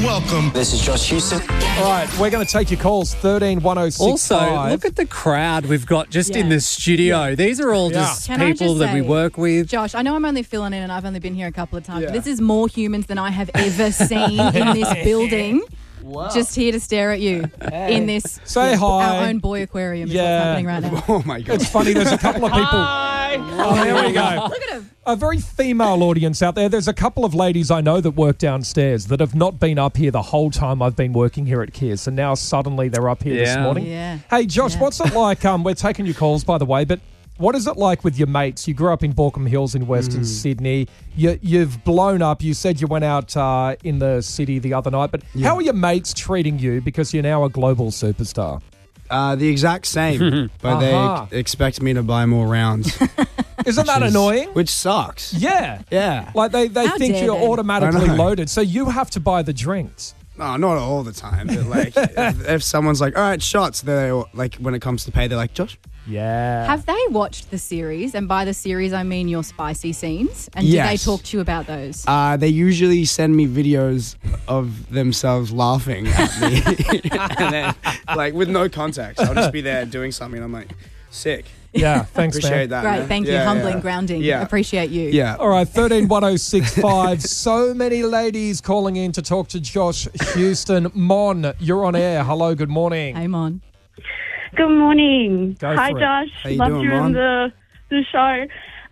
welcome. This is Josh Houston. All right, we're going to take your calls, 131065. Also, look at the crowd we've got just in the studio. These are all just Can I people just that we say, work with. Josh, I know I'm only filling in and I've only been here a couple of times, but this is more humans than I have ever seen in this building. Wow. Just here to stare at you in this Say hi. our own boy aquarium is what's happening right now. Oh, my God. It's funny, there's a couple of people. Oh, there we go. Look at him. A very female audience out there. There's a couple of ladies I know that work downstairs that have not been up here the whole time I've been working here at Kiss, and now suddenly they're up here this morning. Yeah. Hey, Josh, what's it like? We're taking your calls, by the way, but what is it like with your mates? You grew up in Baulkham Hills in Western Sydney. You've blown up. You said you went out in the city the other night, but how are your mates treating you because you're now a global superstar? The exact same, but they expect me to buy more rounds. Isn't that annoying? Which sucks. Yeah. Yeah. Like they How think dare you're they? automatically I know. loaded, so you have to buy the drinks. No, not all the time. But like, if someone's like, all right, shots, they're like, when it comes to pay, they're like, Josh? Yeah. Have they watched the series? And by the series, I mean your spicy scenes. And do they Yes. talk to you about those? They usually send me videos of themselves laughing at me. And then, like, with no context. I'll just be there doing something, and I'm like, sick. Yeah, thanks, Appreciate man. that. Great, man. thank you. Yeah, Humbling, yeah. grounding. Yeah. Appreciate you. Yeah. All right, 131065. So many ladies calling in to talk to Josh Houston. Mon, you're on air. Hello, good morning. Hey, Mon. Good morning. Go Hi, for it. Josh. How you Love doing, you Mom? in the show.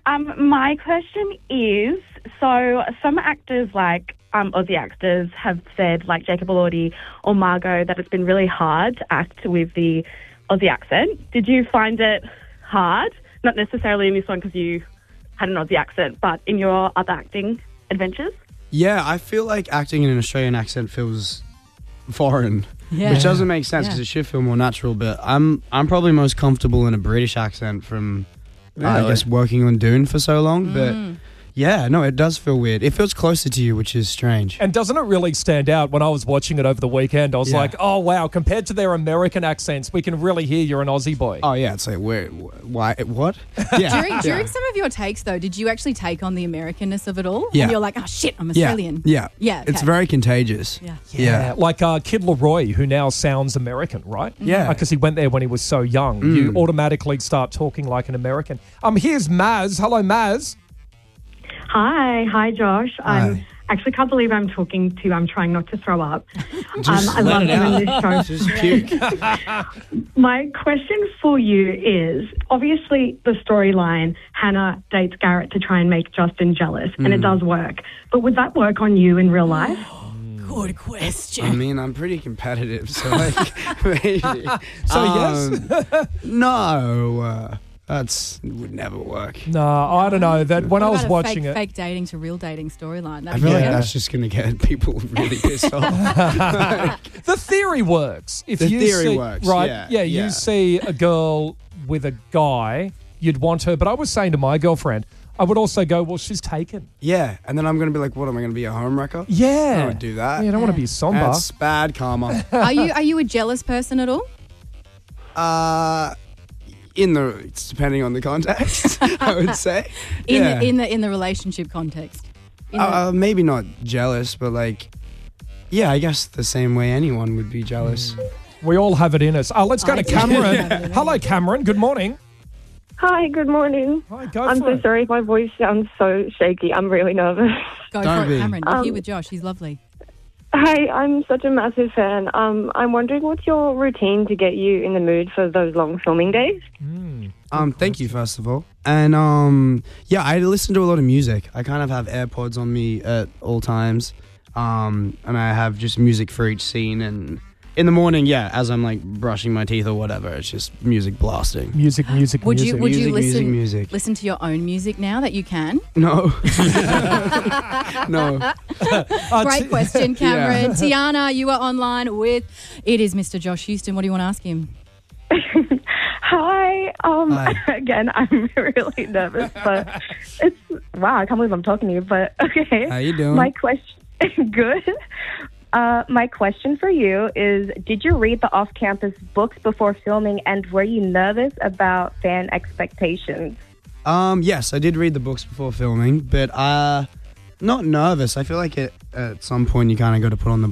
My question is, so some actors, like Aussie actors, have said, like Jacob Elordi or Margot, that it's been really hard to act with the Aussie accent. Did you find it hard? Not necessarily in this one because you had an Aussie accent, but in your other acting adventures? Yeah, I feel like acting in an Australian accent feels foreign. Yeah. Which doesn't make sense because Yeah. it should feel more natural. But I'm probably most comfortable in a British accent from, I guess, working on Dune for so long. But yeah, no, it does feel weird. It feels closer to you, which is strange. And doesn't it really stand out? When I was watching it over the weekend, I was Yeah. like, oh, wow, compared to their American accents, we can really hear you're an Aussie boy. Oh yeah, it's like why? What? Yeah. During some of your takes, though, did you actually take on the Americanness of it all? Yeah. And you're like, oh, shit, I'm Yeah. Australian. Yeah. Yeah, It's okay. very contagious. Yeah. Yeah. Like Kid Leroy, who now sounds American, right? Yeah. Because he went there when he was so young. You automatically start talking like an American. Here's Maz. Hello, Maz. Hi, Josh. Hi. I actually can't believe I'm talking to you. I'm trying not to throw up. Just I let love it you out. in this show. Just puke. My question for you is, obviously the storyline, Hannah dates Garrett to try and make Justin jealous, and it does work. But would that work on you in real life? Good question. I mean, I'm pretty competitive, so like maybe. So yes. No, that's would never work. No, I don't know. That when I What was about a watching it. fake dating to real dating storyline. I feel like Yeah. that's just going to get people really pissed off. The theory works. If The you theory see, works, right? yeah, You yeah. see a girl with a guy, you'd want her. But I was saying to my girlfriend, I would also go, well, she's taken. Yeah, and then I'm going to be like, what, am I going to be a homewrecker? Yeah. I don't do that. Yeah, I don't want to be somber. That's bad karma. Are you a jealous person at all? It's depending on the context, I would say. In the relationship context. In the- Maybe not jealous, but like, yeah, I guess the same way anyone would be jealous. We all have it in us. Let's go I to do. Cameron. Hello, Cameron. Good morning. Hi, good morning. Hi, go I'm for so it. sorry if my voice sounds so shaky. I'm really nervous. Go Don't for be. it, Cameron. You're here with Josh. He's lovely. Hi, I'm such a massive fan. I'm wondering what's your routine to get you in the mood for those long filming days? Thank you, first of all. And yeah, I listen to a lot of music. I kind of have AirPods on me at all times. And I have just music for each scene. And in the morning, yeah, as I'm like brushing my teeth or whatever, it's just music blasting. Music. Would you Music, listen music. listen to your own music now that you can? No. No. Great question, Cameron. Tiana, you are online with it is Mr. Josh Houston. What do you want to ask him? Hi. Hi. Again, I'm really nervous, but it's wow. I can't believe I'm talking to you. But okay. How you doing? My question, good. My question for you is: did you read the off-campus books before filming, and were you nervous about fan expectations? Yes, I did read the books before filming, but not nervous. I feel like at some point you kind of got to put on the